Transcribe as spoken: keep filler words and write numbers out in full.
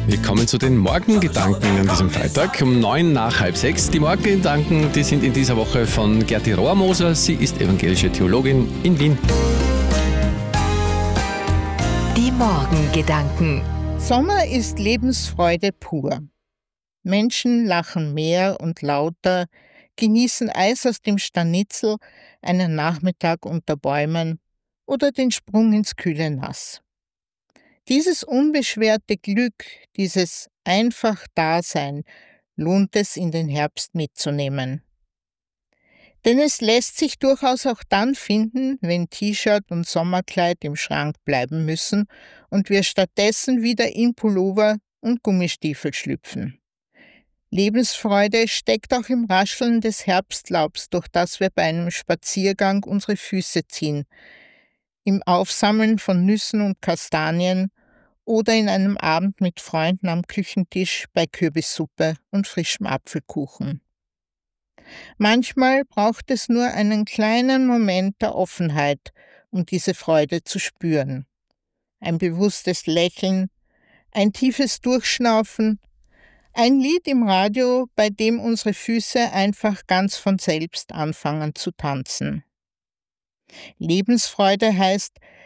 Wir kommen zu den Morgengedanken an diesem Freitag um neun nach halb sechs. Die Morgengedanken, die sind in dieser Woche von Gerti Rohrmoser. Sie ist evangelische Theologin in Wien. Die Morgengedanken. Sommer ist Lebensfreude pur. Menschen lachen mehr und lauter, genießen Eis aus dem Stanitzel, einen Nachmittag unter Bäumen oder den Sprung ins kühle Nass. Dieses unbeschwerte Glück, dieses einfach Dasein, lohnt es in den Herbst mitzunehmen. Denn es lässt sich durchaus auch dann finden, wenn T-Shirt und Sommerkleid im Schrank bleiben müssen und wir stattdessen wieder in Pullover und Gummistiefel schlüpfen. Lebensfreude steckt auch im Rascheln des Herbstlaubs, durch das wir bei einem Spaziergang unsere Füße ziehen, im Aufsammeln von Nüssen und Kastanien oder in einem Abend mit Freunden am Küchentisch bei Kürbissuppe und frischem Apfelkuchen. Manchmal braucht es nur einen kleinen Moment der Offenheit, um diese Freude zu spüren. Ein bewusstes Lächeln, ein tiefes Durchschnaufen, ein Lied im Radio, bei dem unsere Füße einfach ganz von selbst anfangen zu tanzen. Lebensfreude heißt,